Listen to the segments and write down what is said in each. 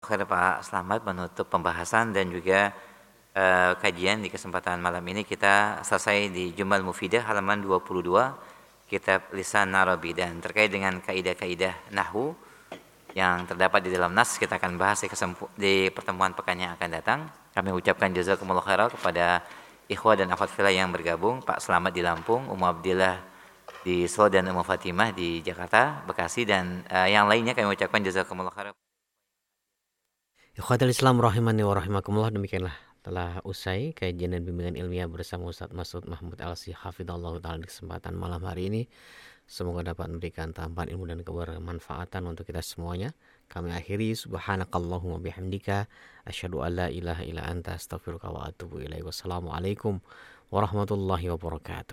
khair Pak Slamet menutup pembahasan dan juga kajian di kesempatan malam ini. Kita selesai di Jumal Mufidah halaman 22 kitab Lisan Arabi, dan terkait dengan kaidah-kaidah nahwu yang terdapat di dalam nas kita akan bahas di pertemuan pekan yang akan datang. Kami ucapkan jazakumullah khairan kepada ikhwah dan akhwat fillah yang bergabung, Pak Slamet di Lampung, Ummu Abdillah di Solo, dan Ummu Fatimah di Jakarta, Bekasi, dan yang lainnya kami ucapkan jazakumullah khairan. Ikhwatul Islam rahimani wa rahimakumullah, demikianlah telah usai kajian dan bimbingan ilmiah bersama Ustaz Mas'ud Mahmud Al-Si hafizallahu taala di kesempatan malam hari ini. Semoga dapat memberikan tambahan ilmu dan kebermanfaatan untuk kita semuanya. Kami akhiri, subhanakallahumma bihamdika asyhadu an la ilaha illa anta astaghfiruka wa atubu ilaik. Wassalamualaikum warahmatullahi wabarakatuh.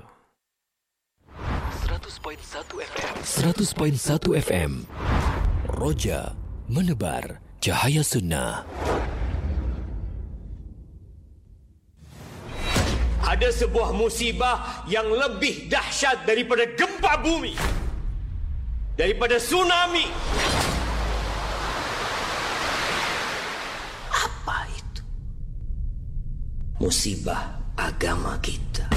100.1 FM Roja menebar cahaya sunnah. Ada sebuah musibah yang lebih dahsyat daripada gempa bumi, daripada tsunami. Apa itu? Musibah agama kita.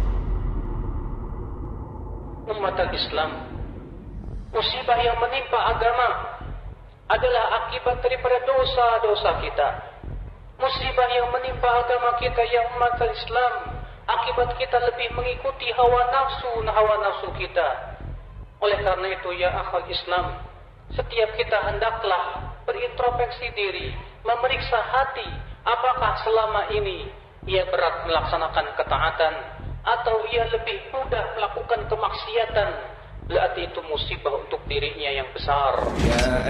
Umat Islam, musibah yang menimpa agama adalah akibat daripada dosa-dosa kita. Musibah yang menimpa agama kita yang umat Islam akibat kita lebih mengikuti hawa nafsu kita. Oleh karena itu ya akhwal Islam, setiap kita hendaklah berintrospeksi diri, memeriksa hati, apakah selama ini ia berat melaksanakan ketaatan atau ia lebih mudah melakukan kemaksiatan. Berarti itu musibah untuk dirinya yang besar.